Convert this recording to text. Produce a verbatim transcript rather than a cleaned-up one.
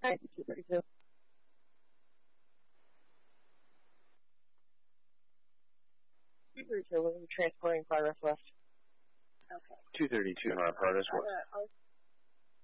Hi, two thirty-two. two thirty-two, we're transporting progress left. Okay. two thirty-two, not progress west. Uh, I'll